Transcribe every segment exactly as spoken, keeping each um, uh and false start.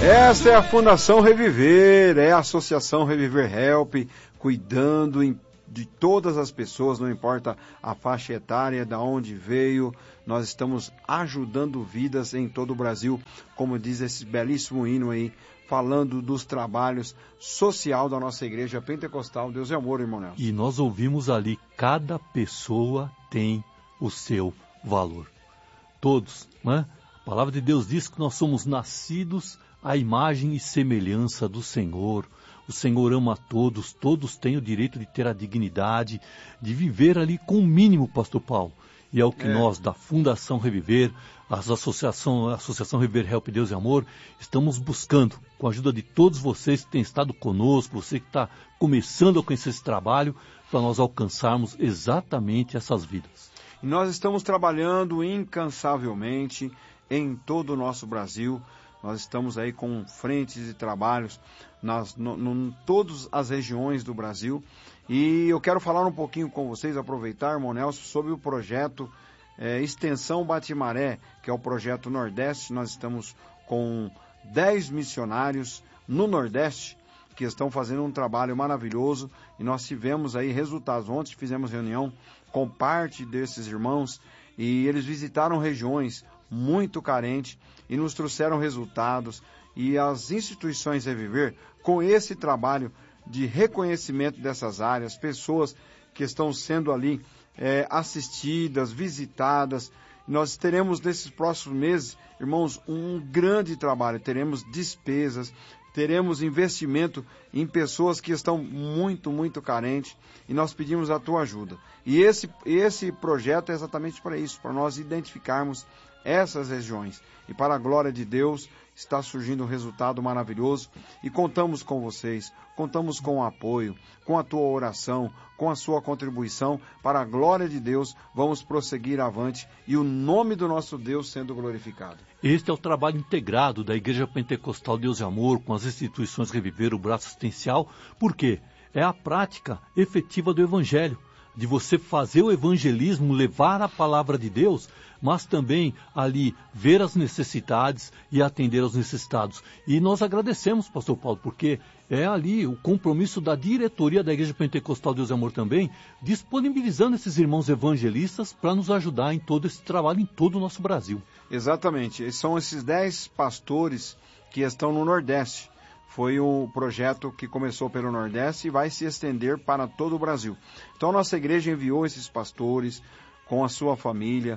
Esta é a Fundação Reviver, é a Associação Reviver Help, cuidando em, de todas as pessoas, não importa a faixa etária, de onde veio, nós estamos ajudando vidas em todo o Brasil, como diz esse belíssimo hino aí, falando dos trabalhos social da nossa igreja pentecostal. Deus é amor, irmão Nelson. E nós ouvimos ali, cada pessoa tem o seu valor. Todos, né? A palavra de Deus diz que nós somos nascidos à imagem e semelhança do Senhor. O Senhor ama a todos, todos têm o direito de ter a dignidade, de viver ali com o mínimo, pastor Paulo. E é o que é. nós, da Fundação Reviver, a Associação, a Associação Reviver Help Deus e Amor, estamos buscando, com a ajuda de todos vocês que têm estado conosco, você que está começando a conhecer esse trabalho, para nós alcançarmos exatamente essas vidas. E nós estamos trabalhando incansavelmente em todo o nosso Brasil. Nós estamos aí com frentes de trabalhos nas no, no, todas as regiões do Brasil. E eu quero falar um pouquinho com vocês, aproveitar, irmão Nelson, sobre o projeto é, Extensão Batimaré, que é o projeto Nordeste. Nós estamos com dez missionários no Nordeste que estão fazendo um trabalho maravilhoso. E nós tivemos aí resultados. Ontem fizemos reunião com parte desses irmãos e eles visitaram regiões muito carentes e nos trouxeram resultados, e as instituições Reviver, com esse trabalho de reconhecimento dessas áreas, pessoas que estão sendo ali é, assistidas, visitadas. Nós teremos nesses próximos meses, irmãos, um grande trabalho, teremos despesas, teremos investimento em pessoas que estão muito, muito carentes, e nós pedimos a tua ajuda. E esse, esse projeto é exatamente para isso, para nós identificarmos essas regiões. E para a glória de Deus, está surgindo um resultado maravilhoso. E contamos com vocês, contamos com o apoio, com a tua oração, com a sua contribuição. Para a glória de Deus, vamos prosseguir avante e o nome do nosso Deus sendo glorificado. Este é o trabalho integrado da Igreja Pentecostal Deus e Amor com as instituições Reviver, o braço assistencial. Por quê? É a prática efetiva do Evangelho, de você fazer o evangelismo, levar a palavra de Deus, mas também ali ver as necessidades e atender aos necessitados. E nós agradecemos, pastor Paulo, porque é ali o compromisso da diretoria da Igreja Pentecostal Deus e Amor também, disponibilizando esses irmãos evangelistas para nos ajudar em todo esse trabalho, em todo o nosso Brasil. Exatamente, são esses dez pastores que estão no Nordeste. Foi um projeto que começou pelo Nordeste e vai se estender para todo o Brasil. Então, nossa igreja enviou esses pastores com a sua família,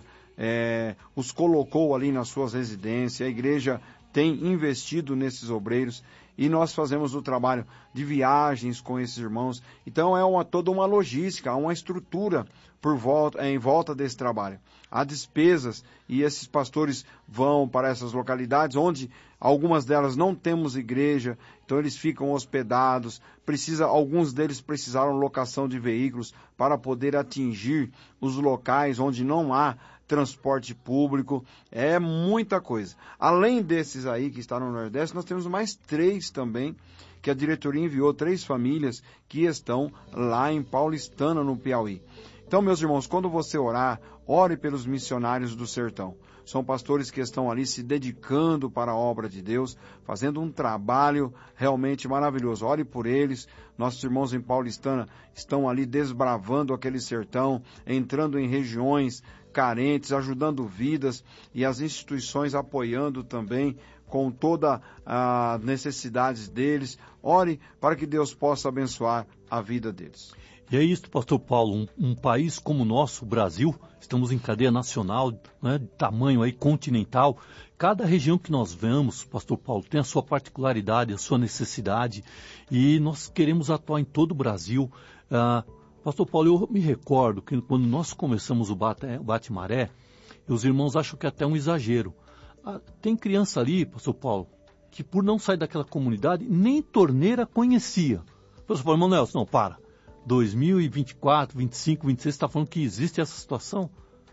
é, os colocou ali nas suas residências. A igreja tem investido nesses obreiros e nós fazemos o trabalho de viagens com esses irmãos. Então, é uma, toda uma logística, uma estrutura por volta, é, em volta desse trabalho. Há despesas e esses pastores vão para essas localidades onde algumas delas não temos igreja, então eles ficam hospedados, precisa, alguns deles precisaram locação de veículos para poder atingir os locais onde não há transporte público, é muita coisa. Além desses aí que estão no Nordeste, nós temos mais três também, que a diretoria enviou, três famílias que estão lá em Paulistana, no Piauí. Então, meus irmãos, quando você orar, ore pelos missionários do sertão. São pastores que estão ali se dedicando para a obra de Deus, fazendo um trabalho realmente maravilhoso. Ore por eles. Nossos irmãos em Paulistana estão ali desbravando aquele sertão, entrando em regiões carentes, ajudando vidas, e as instituições apoiando também com toda a necessidades deles. Ore para que Deus possa abençoar a vida deles. E é isso, pastor Paulo, um, um país como o nosso, o Brasil, estamos em cadeia nacional, né, de tamanho aí continental. Cada região que nós vamos, pastor Paulo, tem a sua particularidade, a sua necessidade, e nós queremos atuar em todo o Brasil. Ah, pastor Paulo, eu me recordo que quando nós começamos o Bate, o Bate-Maré, os irmãos acham que é até um exagero. Ah, tem criança ali, pastor Paulo, que por não sair daquela comunidade, nem torneira conhecia. Pastor Paulo, irmão Nelson, não, para. dois mil e vinte e quatro, vinte e cinco, vinte e seis, está falando que existe essa situação?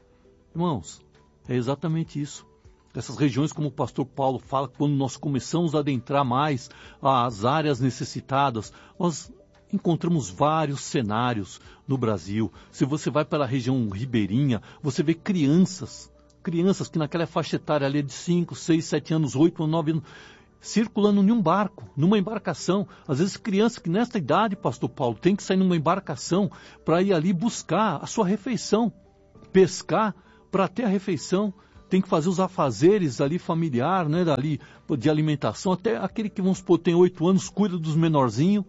Irmãos, é exatamente isso. Essas regiões, como o pastor Paulo fala, quando nós começamos a adentrar mais as áreas necessitadas, nós encontramos vários cenários no Brasil. Se você vai pela região ribeirinha, você vê crianças, crianças que naquela faixa etária ali de cinco, seis, sete anos, oito, nove anos, circulando em um barco, numa embarcação. Às vezes crianças que nesta idade, pastor Paulo, tem que sair numa embarcação para ir ali buscar a sua refeição, pescar para ter a refeição, tem que fazer os afazeres ali familiar, né, ali de alimentação, até aquele que, vamos supor, tem oito anos, cuida dos menorzinhos.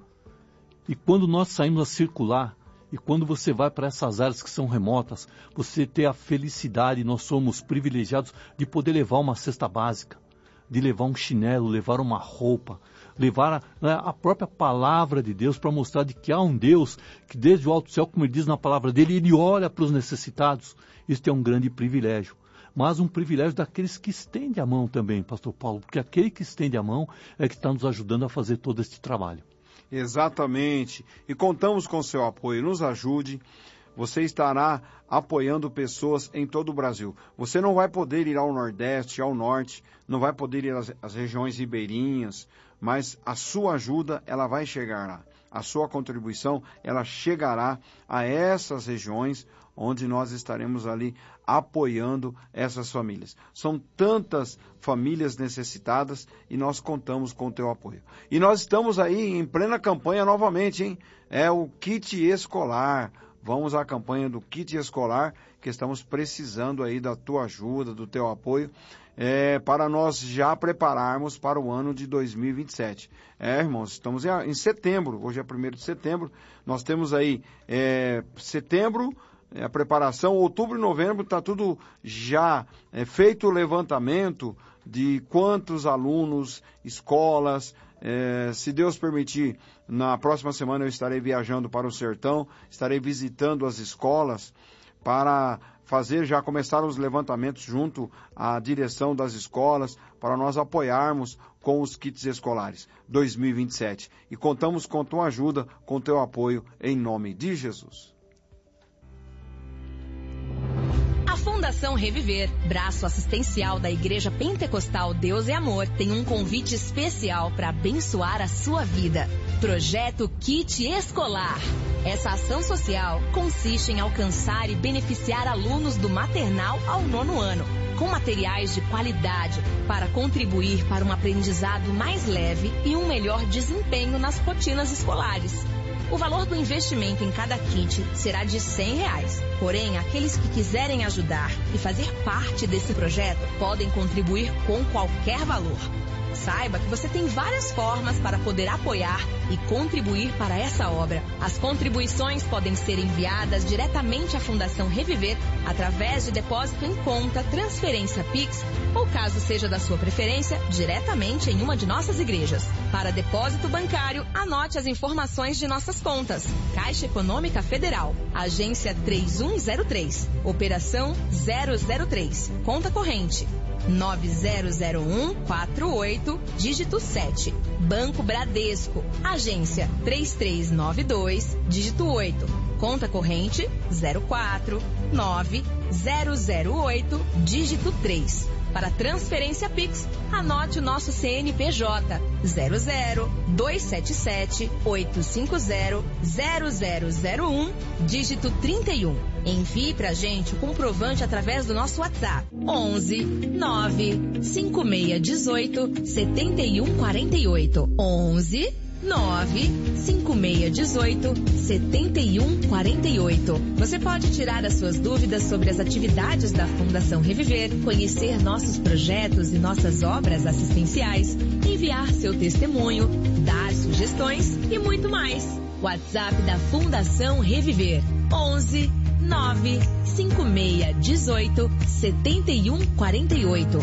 E quando nós saímos a circular, e quando você vai para essas áreas que são remotas, você tem a felicidade, nós somos privilegiados de poder levar uma cesta básica, de levar um chinelo, levar uma roupa, levar a, né, a própria palavra de Deus para mostrar de que há um Deus que desde o alto céu, como ele diz na palavra dele, ele olha para os necessitados. Isso é um grande privilégio. Mas um privilégio daqueles que estendem a mão também, pastor Paulo, porque aquele que estende a mão é que está nos ajudando a fazer todo este trabalho. Exatamente. E contamos com seu apoio. Nos ajude. Você estará apoiando pessoas em todo o Brasil. Você não vai poder ir ao Nordeste, ao Norte, não vai poder ir às, às regiões ribeirinhas, mas a sua ajuda, ela vai chegar lá. A sua contribuição, ela chegará a essas regiões onde nós estaremos ali apoiando essas famílias. São tantas famílias necessitadas e nós contamos com o teu apoio. E nós estamos aí em plena campanha novamente, hein? É o kit escolar. Vamos à campanha do kit escolar, que estamos precisando aí da tua ajuda, do teu apoio, é, para nós já prepararmos para o ano de dois mil e vinte e sete. É, irmãos, estamos em, em setembro, hoje é primeiro de setembro, nós temos aí é, setembro, é, a preparação, outubro e novembro, está tudo já é, feito o levantamento de quantos alunos, escolas. É, se Deus permitir, na próxima semana eu estarei viajando para o sertão, estarei visitando as escolas para fazer, já começar os levantamentos junto à direção das escolas, para nós apoiarmos com os kits escolares dois mil e vinte e sete. E contamos com tua ajuda, com teu apoio, em nome de Jesus. A Fundação Reviver, braço assistencial da Igreja Pentecostal Deus é Amor, tem um convite especial para abençoar a sua vida. Projeto Kit Escolar. Essa ação social consiste em alcançar e beneficiar alunos do maternal ao nono ano, com materiais de qualidade para contribuir para um aprendizado mais leve e um melhor desempenho nas rotinas escolares. O valor do investimento em cada kit será de cem reais. Porém, aqueles que quiserem ajudar e fazer parte desse projeto podem contribuir com qualquer valor. Saiba que você tem várias formas para poder apoiar e contribuir para essa obra. As contribuições podem ser enviadas diretamente à Fundação Reviver através de depósito em conta, transferência Pix ou, caso seja da sua preferência, diretamente em uma de nossas igrejas. Para depósito bancário, anote as informações de nossas contas. Caixa Econômica Federal, Agência três um zero três, Operação zero zero três, Conta Corrente nove zero zero um quatro oito, dígito sete. Banco Bradesco, Agência três três nove dois, dígito oito. Conta corrente zero quatro nove zero zero oito, dígito três. Para transferência Pix, anote o nosso C N P J zero zero dois sete sete oito cinco zero zero zero zero um, dígito trinta e um. Envie pra gente o comprovante através do nosso WhatsApp onze nove cinco seis um oito sete um quatro oito onze nove cinco seis um oito sete um quatro oito. Você pode tirar as suas dúvidas sobre as atividades da Fundação Reviver, conhecer nossos projetos e nossas obras assistenciais, enviar seu testemunho, dar sugestões e muito mais. WhatsApp da Fundação Reviver onze nove cinco seis um oito sete um quatro oito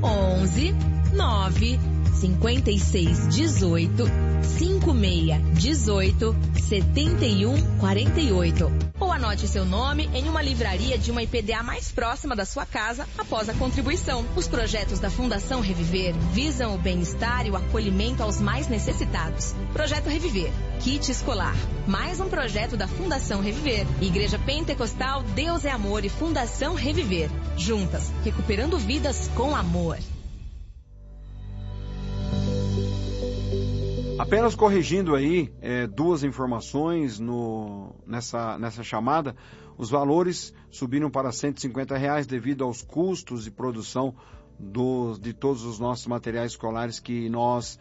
onze nove cinco seis um oito cinco seis um oito sete um quatro oito. Ou anote seu nome em uma livraria de uma I P D A mais próxima da sua casa após a contribuição. Os projetos da Fundação Reviver visam o bem-estar e o acolhimento aos mais necessitados. Projeto Reviver, Kit Escolar. Mais um projeto da Fundação Reviver. Igreja Pentecostal Deus é Amor e Fundação Reviver. Juntas, recuperando vidas com amor. Apenas corrigindo aí é, duas informações no, nessa, nessa chamada, os valores subiram para cento e cinquenta reais devido aos custos de produção do, de todos os nossos materiais escolares que nós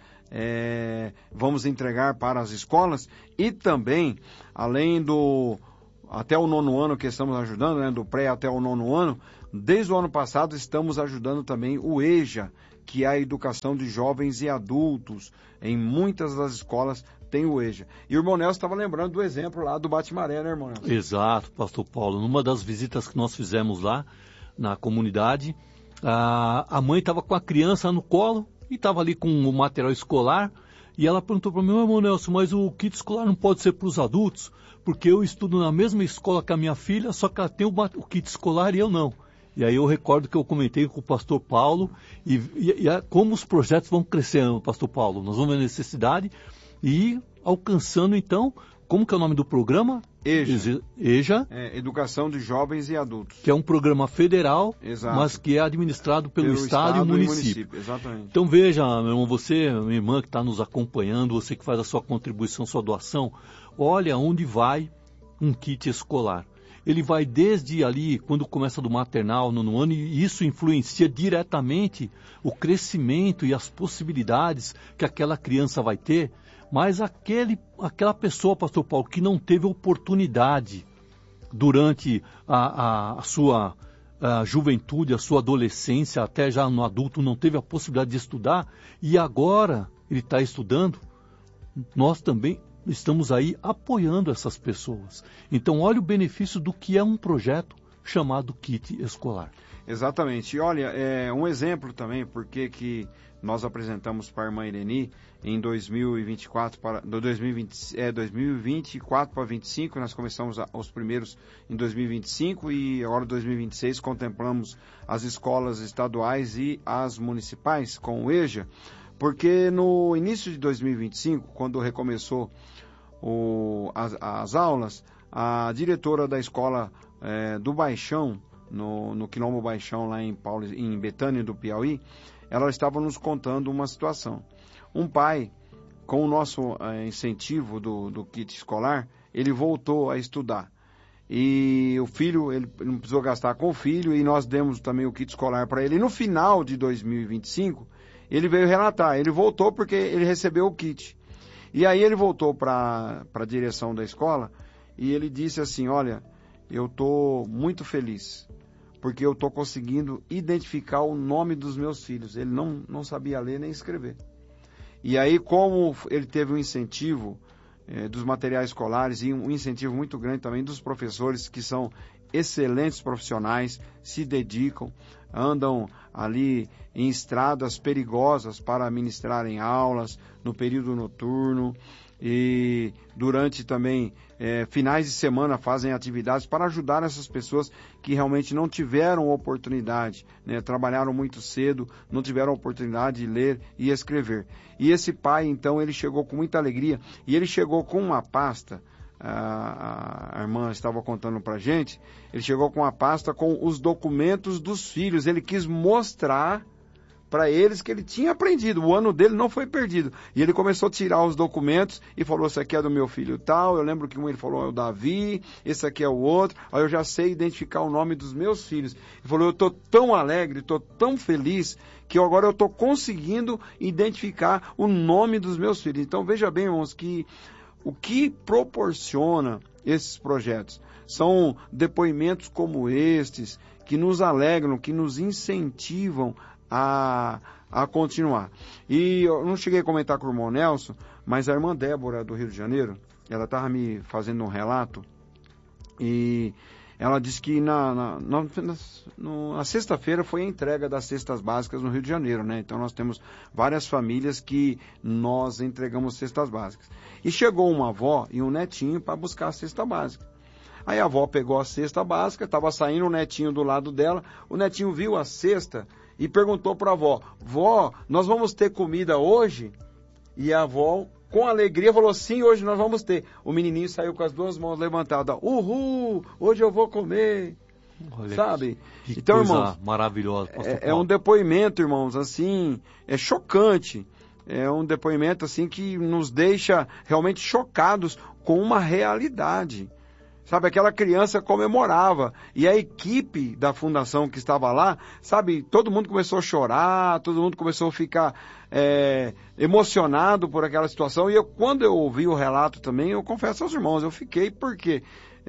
é, vamos entregar para as escolas, e também, além do até o nono ano que estamos ajudando, né, do pré até o nono ano, desde o ano passado estamos ajudando também o EJA, que é a educação de jovens e adultos. Em muitas das escolas tem o EJA. E o irmão Nelson estava lembrando do exemplo lá do Bate-Maré, né, irmão Nelson? Exato, pastor Paulo. Numa das visitas que nós fizemos lá na comunidade, a, a mãe estava com a criança no colo e estava ali com o material escolar, e ela perguntou para mim: irmão Nelson, mas o kit escolar não pode ser para os adultos? Porque eu estudo na mesma escola que a minha filha, só que ela tem o, o kit escolar e eu não. E aí eu recordo que eu comentei com o pastor Paulo, e, e, e como os projetos vão crescendo, pastor Paulo. Nós vamos ver a necessidade e alcançando, então, como que é o nome do programa? EJA. EJA. É, Educação de Jovens e Adultos. Que é um programa federal, Exato, mas que é administrado pelo, pelo Estado, Estado e o município. E município. Exatamente. Então veja, meu irmão, você, minha irmã que está nos acompanhando, você que faz a sua contribuição, sua doação, olha onde vai um kit escolar. Ele vai desde ali, quando começa do maternal, no ano, e isso influencia diretamente o crescimento e as possibilidades que aquela criança vai ter, mas aquele, aquela pessoa, pastor Paulo, que não teve oportunidade durante a, a, a sua a juventude, a sua adolescência, até já no adulto, não teve a possibilidade de estudar, e agora ele está estudando, nós também estamos aí apoiando essas pessoas. Então, olha o benefício do que é um projeto chamado Kit Escolar. Exatamente. E olha, é um exemplo também, porque que nós apresentamos para a irmã Ireni em dois mil e vinte e quatro, para, dois mil e vinte, é, dois mil e vinte e quatro para vinte e cinco, nós começamos a, os primeiros em dois mil e vinte e cinco e agora dois mil e vinte e seis contemplamos as escolas estaduais e as municipais com o EJA, porque no início de dois mil e vinte e cinco, quando recomeçou o, as, as aulas, a diretora da escola é, do Baixão, no, no Quilombo Baixão, lá em, Paulo, em Betânia do Piauí, ela estava nos contando uma situação. Um pai, com o nosso é, incentivo do, do kit escolar, ele voltou a estudar. E o filho, ele não precisou gastar com o filho, e nós demos também o kit escolar para ele. E no final de dois mil e vinte e cinco, ele veio relatar, ele voltou porque ele recebeu o kit. E aí ele voltou para a direção da escola e ele disse assim: olha, eu estou muito feliz, porque eu estou conseguindo identificar o nome dos meus filhos. Ele não, não sabia ler nem escrever. E aí, como ele teve um incentivo eh, dos materiais escolares e um incentivo muito grande também dos professores, que são excelentes profissionais, se dedicam, andam ali em estradas perigosas para ministrarem aulas no período noturno, e durante também é, finais de semana fazem atividades para ajudar essas pessoas que realmente não tiveram oportunidade, né, trabalharam muito cedo, não tiveram oportunidade de ler e escrever. E esse pai, então, ele chegou com muita alegria, e ele chegou com uma pasta, a, a irmã estava contando pra gente, ele chegou com uma pasta com os documentos dos filhos. Ele quis mostrar para eles que ele tinha aprendido, o ano dele não foi perdido. E ele começou a tirar os documentos e falou: esse aqui é do meu filho tal, eu lembro que um ele falou é o Davi, esse aqui é o outro, aí eu já sei identificar o nome dos meus filhos. Ele falou: eu estou tão alegre, estou tão feliz, que agora eu estou conseguindo identificar o nome dos meus filhos. Então veja bem, irmãos, que o que proporciona esses projetos são depoimentos como estes, que nos alegram, que nos incentivam A, a continuar. E eu não cheguei a comentar com o irmão Nelson, mas a irmã Débora do Rio de Janeiro, ela estava me fazendo um relato, e ela disse que na, na, na, na sexta-feira foi a entrega das cestas básicas no Rio de Janeiro, né? Então nós temos várias famílias que nós entregamos cestas básicas. E chegou uma avó e um netinho para buscar a cesta básica. Aí a avó pegou a cesta básica, estava saindo o netinho do lado dela, o netinho viu a cesta e perguntou para a avó: vó, nós vamos ter comida hoje? E a avó, com alegria, falou: sim, hoje nós vamos ter. O menininho saiu com as duas mãos levantadas: uhul, hoje eu vou comer. Olha, sabe? Que então, coisa irmãos, maravilhosa. É, é um depoimento, irmãos, assim, é chocante. É um depoimento, assim, que nos deixa realmente chocados com uma realidade. Sabe, aquela criança comemorava. E a equipe da fundação que estava lá, sabe, todo mundo começou a chorar, todo mundo começou a ficar é, emocionado por aquela situação. E eu, quando eu ouvi o relato também, eu confesso aos irmãos, eu fiquei porque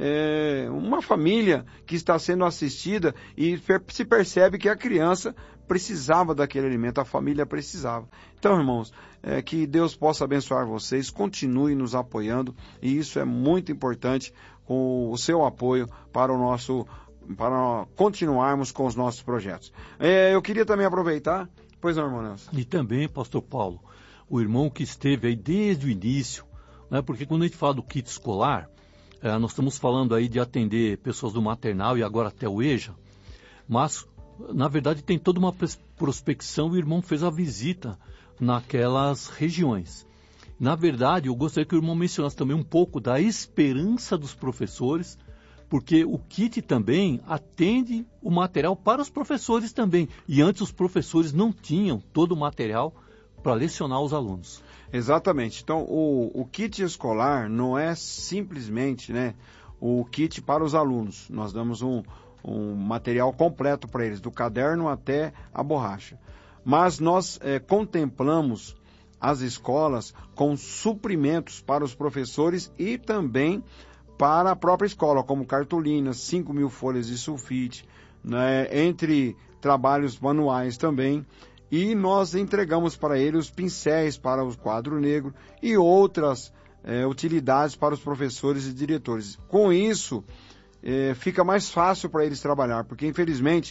é, uma família que está sendo assistida e se percebe que a criança precisava daquele alimento, a família precisava. Então, irmãos, é, que Deus possa abençoar vocês, continue nos apoiando, e isso é muito importante, com o seu apoio para o nosso, para continuarmos com os nossos projetos. É, eu queria também aproveitar, pois não, irmão Nelson? E também, pastor Paulo, o irmão que esteve aí desde o início, né, porque quando a gente fala do kit escolar, é, nós estamos falando aí de atender pessoas do maternal e agora até o EJA, mas na verdade tem toda uma prospecção e o irmão fez a visita naquelas regiões. Na verdade, eu gostaria que o irmão mencionasse também um pouco da esperança dos professores, porque o kit também atende o material para os professores também. E antes os professores não tinham todo o material para lecionar os alunos. Exatamente. Então, o, o kit escolar não é simplesmente, né, o kit para os alunos. Nós damos um, um material completo para eles, do caderno até a borracha. Mas nós é, contemplamos as escolas com suprimentos para os professores e também para a própria escola, como cartolinas, cinco mil folhas de sulfite, né, entre trabalhos manuais também. E nós entregamos para ele os pincéis para o quadro negro e outras é, utilidades para os professores e diretores. Com isso, é, fica mais fácil para eles trabalhar, porque infelizmente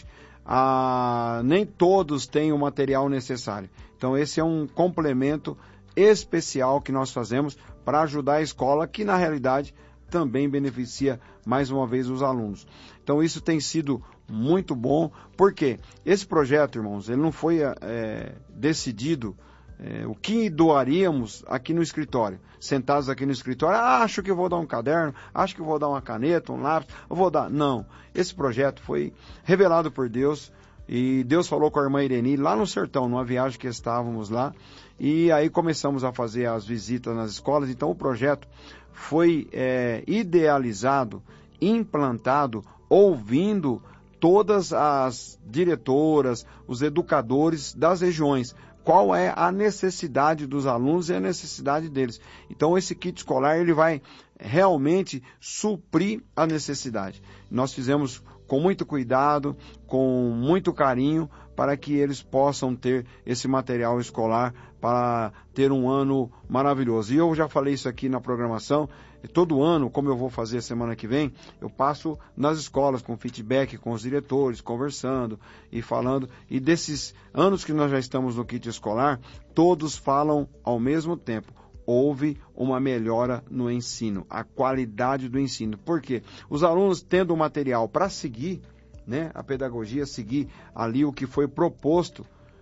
a, nem todos têm o material necessário. Então esse é um complemento especial que nós fazemos para ajudar a escola, que na realidade também beneficia mais uma vez os alunos. Então isso tem sido muito bom, porque esse projeto, irmãos, ele não foi é, decidido é, o que doaríamos aqui no escritório, sentados aqui no escritório, ah, acho que eu vou dar um caderno, acho que eu vou dar uma caneta, um lápis, eu vou dar, não, esse projeto foi revelado por Deus, e Deus falou com a irmã Ireni lá no sertão, numa viagem que estávamos lá, e aí começamos a fazer as visitas nas escolas. Então o projeto foi é, idealizado, implantado, ouvindo todas as diretoras, os educadores das regiões, qual é a necessidade dos alunos e a necessidade deles. Então esse kit escolar ele vai realmente suprir a necessidade. Nós fizemos com muito cuidado, com muito carinho, para que eles possam ter esse material escolar para ter um ano maravilhoso. E eu já falei isso aqui na programação, todo ano, como eu vou fazer a semana que vem, eu passo nas escolas com feedback com os diretores, conversando e falando. E desses anos que nós já estamos no kit escolar, todos falam ao mesmo tempo. Houve uma melhora no ensino, a qualidade do ensino. Por quê? Os alunos tendo o material para seguir, né, a pedagogia, seguir ali o que foi proposto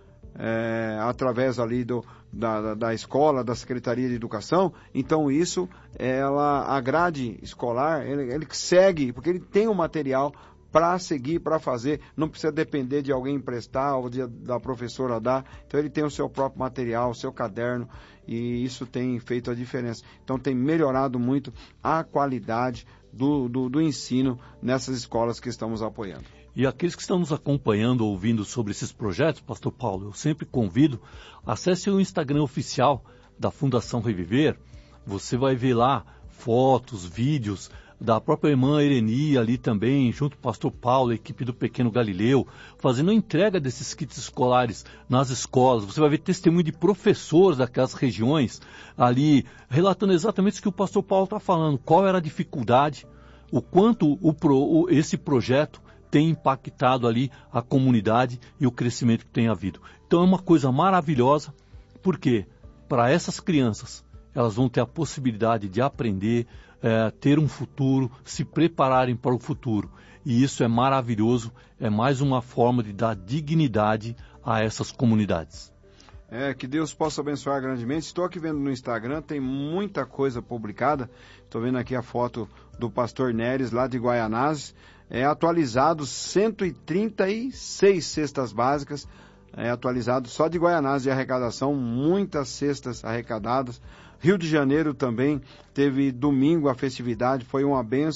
é, através ali do, da, da, da escola, da Secretaria de Educação, então isso, ela, a grade escolar, ele, ele segue, porque ele tem o material para seguir, para fazer, não precisa depender de alguém emprestar ou de, da professora dar, então ele tem o seu próprio material, o seu caderno, e isso tem feito a diferença. Então tem melhorado muito a qualidade do, do, do ensino nessas escolas que estamos apoiando. E aqueles que estão nos acompanhando, ouvindo sobre esses projetos, pastor Paulo, eu sempre convido, acesse o Instagram oficial da Fundação Reviver, você vai ver lá fotos, vídeos da própria irmã Ireni ali também, junto com o pastor Paulo, a equipe do Pequeno Galileu, fazendo a entrega desses kits escolares nas escolas. Você vai ver testemunho de professores daquelas regiões ali, relatando exatamente isso que o pastor Paulo está falando, qual era a dificuldade, o quanto o pro, o, esse projeto tem impactado ali a comunidade e o crescimento que tem havido. Então é uma coisa maravilhosa, porque para essas crianças, elas vão ter a possibilidade de aprender, É, ter um futuro, se prepararem para o futuro. E isso é maravilhoso, é mais uma forma de dar dignidade a essas comunidades. É, que Deus possa abençoar grandemente. Estou aqui vendo no Instagram, tem muita coisa publicada. Estou vendo aqui a foto do pastor Neres, lá de Guaianazes. É atualizado cento e trinta e seis cestas básicas, é atualizado só de Guaianazes de arrecadação, muitas cestas arrecadadas. Rio de Janeiro também teve domingo a festividade, foi uma bênção,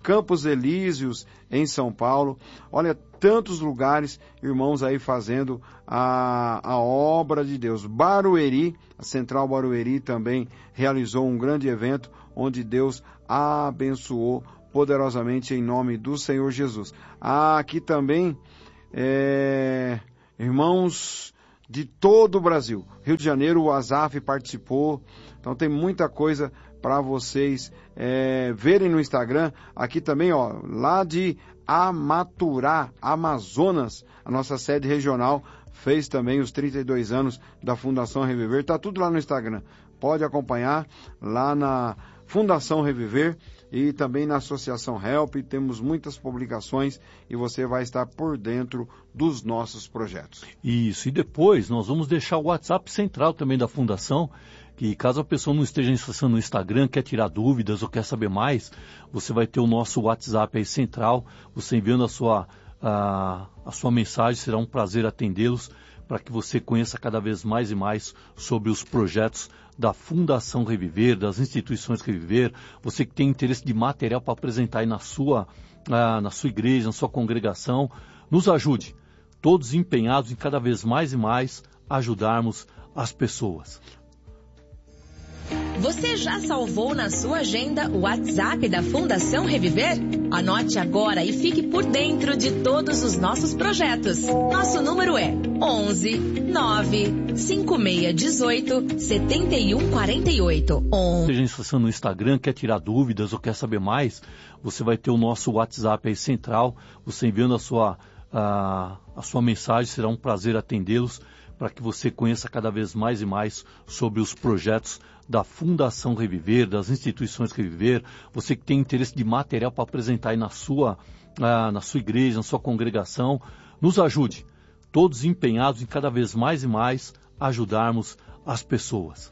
Campos Elíseos, em São Paulo. Olha, tantos lugares, irmãos aí fazendo a, a obra de Deus. Barueri, a Central Barueri também realizou um grande evento onde Deus abençoou poderosamente em nome do Senhor Jesus. Ah, aqui também, é, irmãos de todo o Brasil. Rio de Janeiro, o Azaf participou. Então tem muita coisa para vocês é, verem no Instagram. Aqui também, ó, lá de Amaturá, Amazonas, a nossa sede regional fez também os trinta e dois anos da Fundação Reviver. Está tudo lá no Instagram. Pode acompanhar lá na Fundação Reviver e também na Associação Help. Temos muitas publicações e você vai estar por dentro dos nossos projetos. Isso, e depois nós vamos deixar o WhatsApp central também da Fundação, que caso a pessoa não esteja acessando no Instagram, quer tirar dúvidas ou quer saber mais, você vai ter o nosso WhatsApp aí central, você enviando a sua, a, a sua mensagem, será um prazer atendê-los, para que você conheça cada vez mais e mais sobre os projetos da Fundação Reviver, das instituições Reviver, você que tem interesse de material para apresentar aí na sua, ah, na sua igreja, na sua congregação, nos ajude, todos empenhados em cada vez mais e mais ajudarmos as pessoas. Você já salvou na sua agenda o WhatsApp da Fundação Reviver? Anote agora e fique por dentro de todos os nossos projetos. Nosso número é onze nove cinco seis um oito sete um quatro oito. Seja acessando no Instagram, quer tirar dúvidas ou quer saber mais, você vai ter o nosso WhatsApp aí central, você enviando a sua, a, a sua mensagem, será um prazer atendê-los, para que você conheça cada vez mais e mais sobre os projetos da Fundação Reviver, das instituições Reviver, você que tem interesse de material para apresentar aí na sua, ah, na sua igreja, na sua congregação, nos ajude, todos empenhados em cada vez mais e mais ajudarmos as pessoas.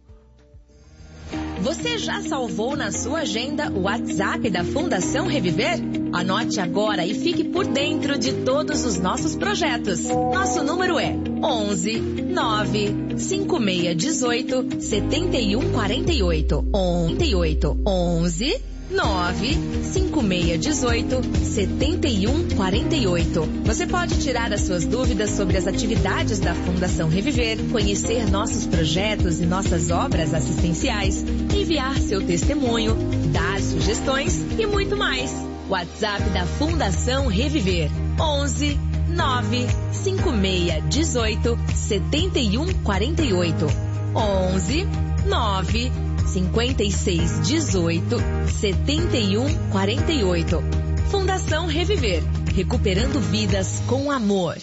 Você já salvou na sua agenda o WhatsApp da Fundação Reviver? Anote agora e fique por dentro de todos os nossos projetos. Nosso número é onze nove cinco seis um oito sete um quatro oito. onze nove cinco seis um oito sete um quatro oito. Você pode tirar as suas dúvidas sobre as atividades da Fundação Reviver, conhecer nossos projetos e nossas obras assistenciais, enviar seu testemunho, dar sugestões e muito mais. WhatsApp da Fundação Reviver, onze nove cinco seis um oito sete um quatro oito. onze nove cinco seis um oito sete um quatro oito. Fundação Reviver, recuperando vidas com amor.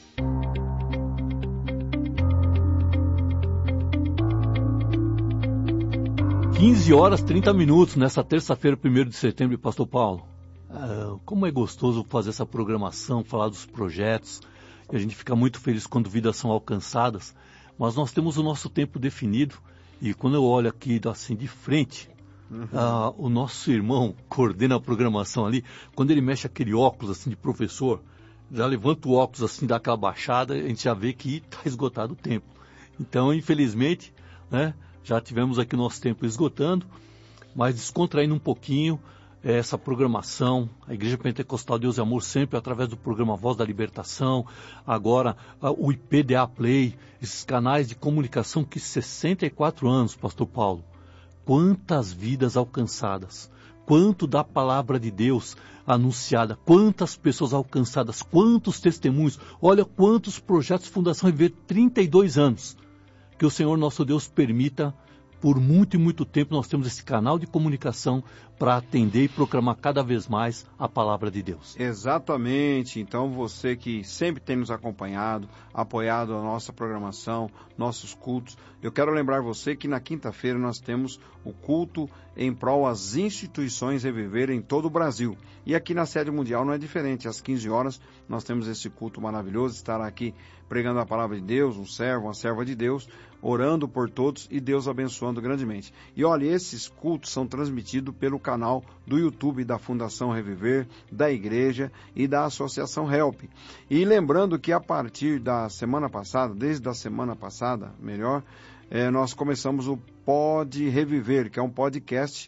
quinze horas e trinta minutos nessa terça-feira, primeiro de setembro, Pastor Paulo. Ah, como é gostoso fazer essa programação, falar dos projetos, e a gente fica muito feliz quando vidas são alcançadas, mas nós temos o nosso tempo definido, e quando eu olho aqui assim de frente, uhum. ah, o nosso irmão coordena a programação ali, quando ele mexe aquele óculos assim de professor, já levanta o óculos assim, dá aquela baixada, a gente já vê que está esgotado o tempo. Então, infelizmente, né, já tivemos aqui o nosso tempo esgotando, mas descontraindo um pouquinho essa programação, a Igreja Pentecostal Deus e Amor sempre através do programa Voz da Libertação, agora o I P D A Play, esses canais de comunicação que sessenta e quatro anos, Pastor Paulo, quantas vidas alcançadas, quanto da palavra de Deus anunciada, quantas pessoas alcançadas, quantos testemunhos, olha quantos projetos Fundação Reviver, trinta e dois anos, que o Senhor nosso Deus permita. Por muito e muito tempo nós temos esse canal de comunicação para atender e proclamar cada vez mais a palavra de Deus. Exatamente. Então você que sempre tem nos acompanhado, apoiado a nossa programação, nossos cultos, eu quero lembrar você que na quinta-feira nós temos o culto em prol às instituições Reviver em todo o Brasil. E aqui na sede mundial não é diferente. Às quinze horas nós temos esse culto maravilhoso, estará aqui pregando a palavra de Deus, um servo, uma serva de Deus, orando por todos e Deus abençoando grandemente. E olha, esses cultos são transmitidos pelo canal do YouTube da Fundação Reviver, da Igreja e da Associação Help. E lembrando que a partir da semana passada, desde a semana passada, melhor, é, nós começamos o Pode Reviver, que é um podcast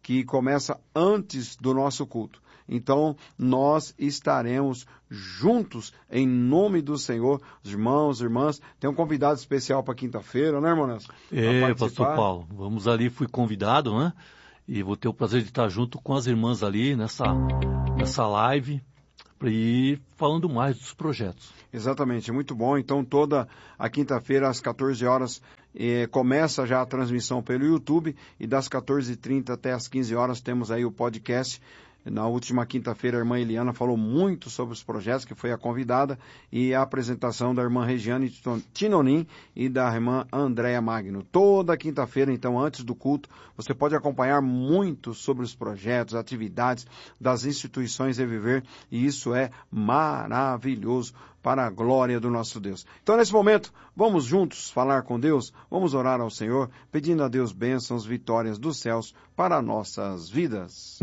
que começa antes do nosso culto. Então, nós estaremos juntos em nome do Senhor. Os irmãos, irmãs, tem um convidado especial para quinta-feira, né, irmão Nelson? É, pastor Paulo, vamos ali, fui convidado, né? E vou ter o prazer de estar junto com as irmãs ali nessa, nessa live e falando mais dos projetos. Exatamente, muito bom. Então, toda a quinta-feira, às quatorze horas, eh, começa já a transmissão pelo YouTube, e das quatorze e trinta até às quinze horas temos aí o podcast. Na última quinta-feira, a irmã Eliana falou muito sobre os projetos, que foi a convidada, e a apresentação da irmã Regiane Tinonim e da irmã Andréa Magno. Toda quinta-feira, então, antes do culto, você pode acompanhar muito sobre os projetos, atividades das instituições Reviver, e isso é maravilhoso para a glória do nosso Deus. Então, nesse momento, vamos juntos falar com Deus, vamos orar ao Senhor, pedindo a Deus bênçãos, vitórias dos céus para nossas vidas.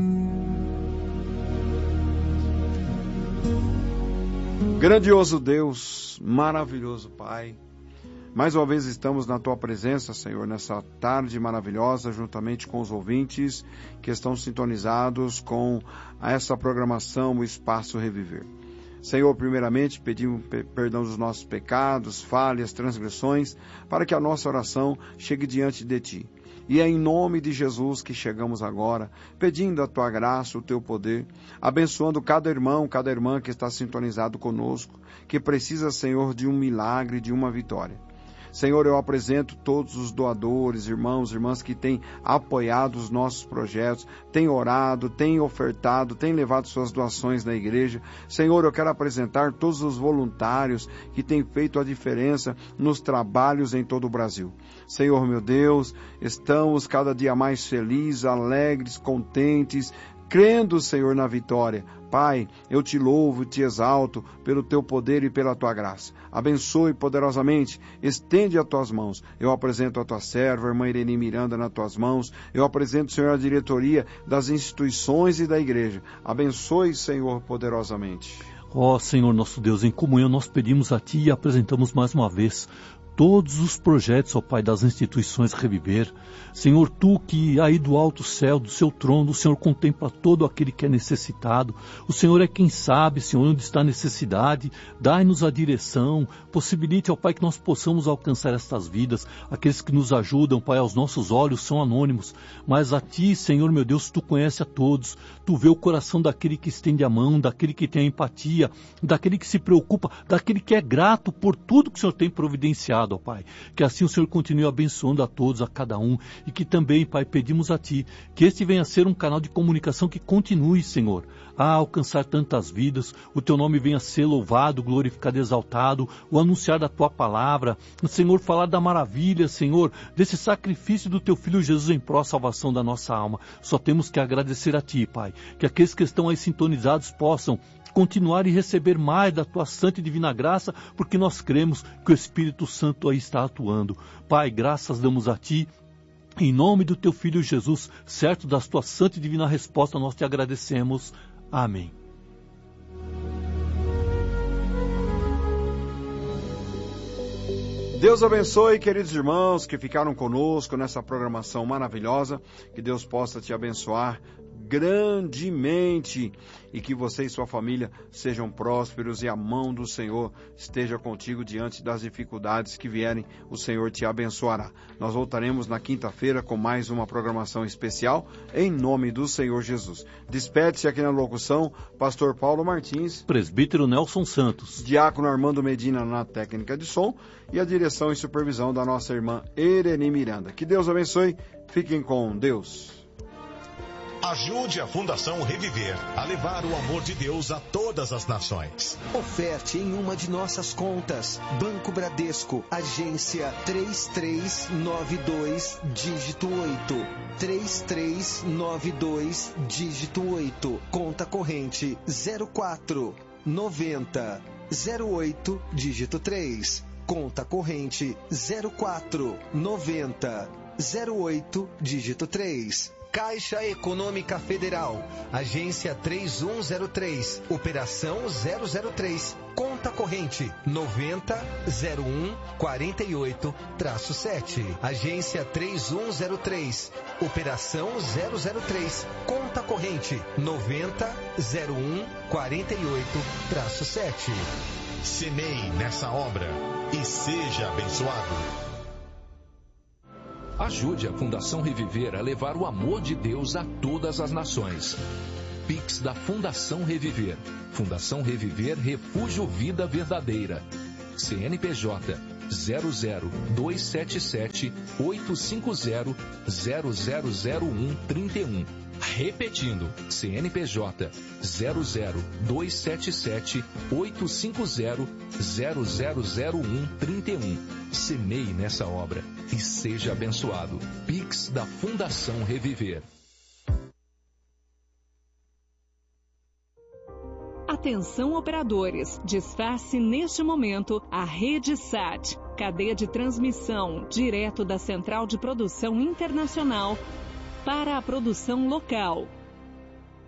Grandioso Deus, maravilhoso Pai, mais uma vez estamos na Tua presença, Senhor, nessa tarde maravilhosa, juntamente com os ouvintes que estão sintonizados com essa programação, o Espaço Reviver. Senhor, primeiramente, pedimos perdão dos nossos pecados, falhas, transgressões, para que a nossa oração chegue diante de Ti. E é em nome de Jesus que chegamos agora, pedindo a Tua graça, o Teu poder, abençoando cada irmão, cada irmã que está sintonizado conosco, que precisa, Senhor, de um milagre, de uma vitória. Senhor, eu apresento todos os doadores, irmãos, irmãs que têm apoiado os nossos projetos, têm orado, têm ofertado, têm levado suas doações na igreja. Senhor, eu quero apresentar todos os voluntários que têm feito a diferença nos trabalhos em todo o Brasil. Senhor, meu Deus, estamos cada dia mais felizes, alegres, contentes, crendo, Senhor, na vitória. Pai, eu te louvo e te exalto pelo teu poder e pela tua graça. Abençoe poderosamente, estende as tuas mãos. Eu apresento a tua serva, a irmã Irene Miranda, nas tuas mãos. Eu apresento, Senhor, a diretoria das instituições e da igreja. Abençoe, Senhor, poderosamente. Ó Senhor nosso Deus, em comunhão nós pedimos a Ti e apresentamos mais uma vez todos os projetos, ó Pai, das instituições Reviver. Senhor, Tu que aí do alto céu, do Seu trono, o Senhor contempla todo aquele que é necessitado. O Senhor é quem sabe, Senhor, onde está a necessidade. Dai-nos a direção, possibilite, ó Pai, que nós possamos alcançar estas vidas. Aqueles que nos ajudam, Pai, aos nossos olhos são anônimos, mas a Ti, Senhor, meu Deus, Tu conhece a todos. Tu vê o coração daquele que estende a mão, daquele que tem a empatia, daquele que se preocupa, daquele que é grato por tudo que o Senhor tem providenciado, ó Pai. Que assim o Senhor continue abençoando a todos, a cada um, e que também, Pai, pedimos a Ti, que este venha a ser um canal de comunicação que continue, Senhor, a alcançar tantas vidas, o Teu nome venha a ser louvado, glorificado, exaltado, o anunciar da Tua palavra, o Senhor falar da maravilha, Senhor, desse sacrifício do Teu Filho Jesus em pró salvação da nossa alma. Só temos que agradecer a Ti, Pai, que aqueles que estão aí sintonizados possam continuar e receber mais da Tua santa e divina graça, porque nós cremos que o Espírito Santo aí está atuando. Pai, graças damos a Ti, em nome do Teu Filho Jesus, certo das Tua santa e divina resposta, nós Te agradecemos. Amém. Deus abençoe, queridos irmãos que ficaram conosco nessa programação maravilhosa, que Deus possa te abençoar grandemente e que você e sua família sejam prósperos e a mão do Senhor esteja contigo diante das dificuldades que vierem, o Senhor te abençoará. Nós voltaremos na quinta-feira com mais uma programação especial em nome do Senhor Jesus. Despede-se aqui na locução, pastor Paulo Martins, presbítero Nelson Santos, diácono Armando Medina na técnica de som e a direção e supervisão da nossa irmã Irene Miranda. Que Deus abençoe, fiquem com Deus. Ajude a Fundação Reviver a levar o amor de Deus a todas as nações. Oferte em uma de nossas contas. Banco Bradesco, agência três três nove dois, dígito oito. três três nove dois, dígito oito. Conta corrente zero quatro noventa zero oito, dígito três. Conta corrente zero quatro noventa zero oito, dígito três. Caixa Econômica Federal, agência três um zero três, operação zero zero três, conta corrente noventa zero um quarenta e oito sete, agência três um zero três, operação zero zero três, conta corrente noventa zero um quarenta e oito sete. Semeie nessa obra e seja abençoado. Ajude a Fundação Reviver a levar o amor de Deus a todas as nações. Pix da Fundação Reviver. Fundação Reviver Refúgio Vida Verdadeira. C N P J zero zero dois sete sete oito cinco zero zero zero zero um três um. Repetindo, C N P J zero zero dois sete sete oito cinco zero zero zero zero um três um. Semeie nessa obra e seja abençoado. Pix da Fundação Reviver. Atenção operadores, desface neste momento a Rede Sat, cadeia de transmissão direto da Central de Produção Internacional para a produção local.